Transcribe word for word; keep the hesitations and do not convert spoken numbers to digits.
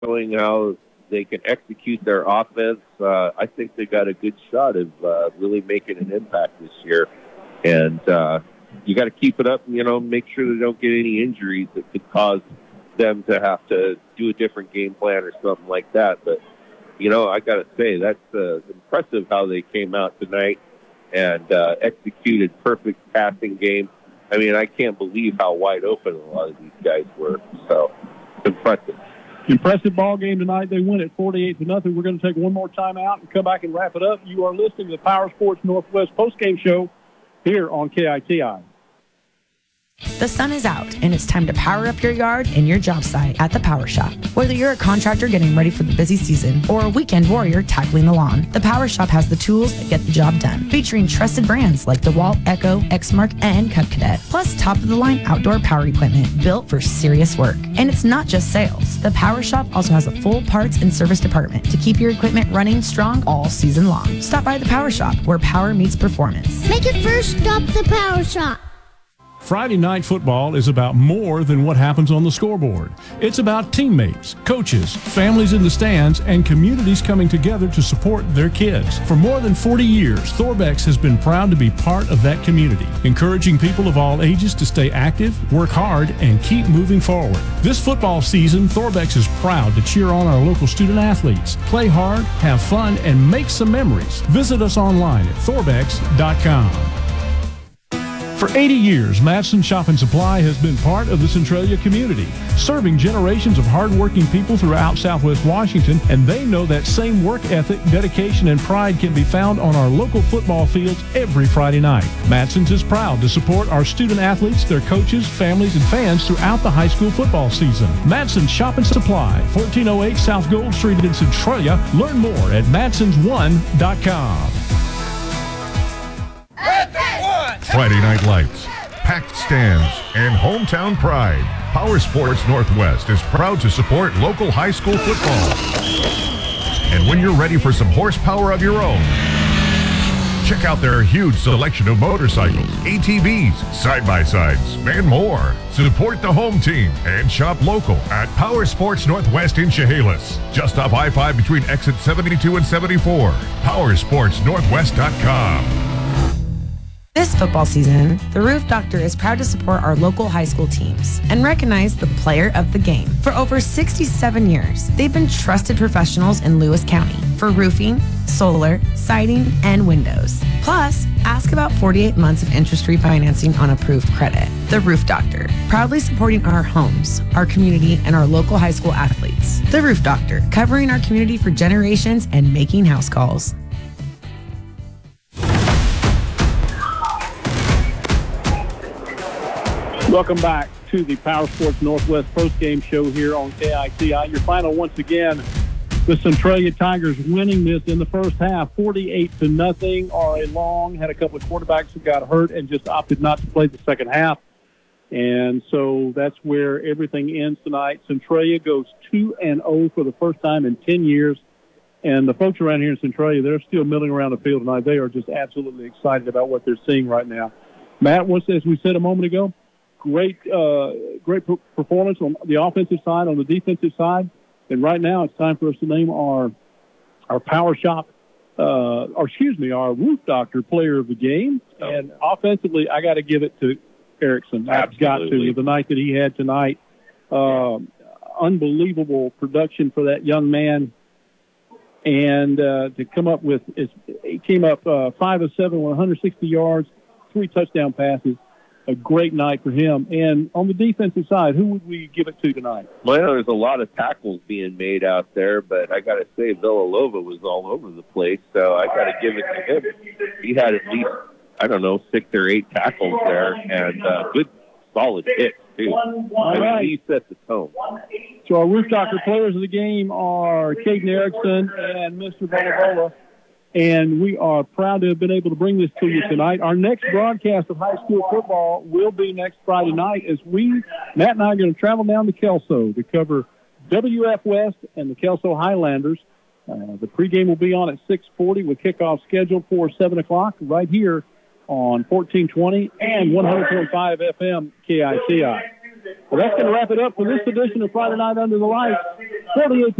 showing how they can execute their offense. Uh, I think they got a good shot of uh, really making an impact this year. And uh, you got to keep it up, you know, make sure they don't get any injuries that could cause them to have to do a different game plan or something like that. But, you know, I got to say, that's uh, impressive how they came out tonight and uh, executed perfect passing game. I mean, I can't believe how wide open a lot of these guys were. So, it's impressive. Impressive ball game tonight. They win it forty-eight to nothing. We're going to take one more time out and come back and wrap it up. You are listening to the Power Sports Northwest postgame show here on K I T I. The sun is out, and it's time to power up your yard and your job site at the Power Shop. Whether you're a contractor getting ready for the busy season or a weekend warrior tackling the lawn, the Power Shop has the tools that get the job done, featuring trusted brands like DeWalt, Echo, Exmark, and Cub Cadet, plus top-of-the-line outdoor power equipment built for serious work. And it's not just sales. The Power Shop also has a full parts and service department to keep your equipment running strong all season long. Stop by the Power Shop, where power meets performance. Make it first stop the Power Shop. Friday night football is about more than what happens on the scoreboard. It's about teammates, coaches, families in the stands, and communities coming together to support their kids. For more than forty years, Thorbex has been proud to be part of that community, encouraging people of all ages to stay active, work hard, and keep moving forward. This football season, Thorbex is proud to cheer on our local student athletes. Play hard, have fun, and make some memories. Visit us online at thorbex dot com. For eighty years, Madsen Shop and Supply has been part of the Centralia community, serving generations of hardworking people throughout Southwest Washington, and they know that same work ethic, dedication, and pride can be found on our local football fields every Friday night. Madsen's is proud to support our student athletes, their coaches, families, and fans throughout the high school football season. Madsen Shop and Supply, fourteen oh eight South Gold Street in Centralia. Learn more at madsens one dot com. Friday Night Lights, packed stands, and hometown pride. Power Sports Northwest is proud to support local high school football. And when you're ready for some horsepower of your own, check out their huge selection of motorcycles, A T Vs, side-by-sides, and more. Support the home team and shop local at Power Sports Northwest in Chehalis, just off I five between exit seventy-two and seventy-four. power sports northwest dot com. This football season, the Roof Doctor is proud to support our local high school teams and recognize the player of the game. For over sixty-seven years, they've been trusted professionals in Lewis County for roofing, solar, siding, and windows. Plus, ask about forty-eight months of interest-free financing on approved credit. The Roof Doctor, proudly supporting our homes, our community, and our local high school athletes. The Roof Doctor, covering our community for generations and making house calls. Welcome back to the Power Sports Northwest postgame show here on K I T I. Your final once again, the Centralia Tigers winning this in the first half, forty-eight to nothing. R A Long had a couple of quarterbacks who got hurt and just opted not to play the second half. And so that's where everything ends tonight. Centralia goes two and oh for the first time in ten years. And the folks around here in Centralia, they're still milling around the field tonight. They are just absolutely excited about what they're seeing right now. Matt, what's, as we said a moment ago, Great, uh, great performance on the offensive side, on the defensive side, and right now it's time for us to name our our Power Shop, uh, or excuse me, our Roof Doctor Player of the Game. Oh, and yeah. Offensively, I got to give it to Erickson. I've got to with the night that he had tonight. Uh, unbelievable production for that young man, and uh, to come up with his, he came up uh, five of seven, one hundred sixty yards, three touchdown passes. A great night for him. And on the defensive side, who would we give it to tonight? Well, there's a lot of tackles being made out there, but I got to say Villalova was all over the place, so I got to give it to him. He had at least, I don't know, six or eight tackles there, and uh, good, solid hits, too. All right. He set the tone. So our Roof Doctor players of the game are Caden Erickson and Mister Villalova. And we are proud to have been able to bring this to you tonight. Our next broadcast of high school football will be next Friday night as we, Matt and I, are going to travel down to Kelso to cover W F West and the Kelso Highlanders. Uh, the pregame will be on at six forty with kickoff scheduled for seven o'clock right here on fourteen twenty and one hundred point five F M K I T I. Well, that's going to wrap it up for this edition of Friday Night Under the Lights. forty-eight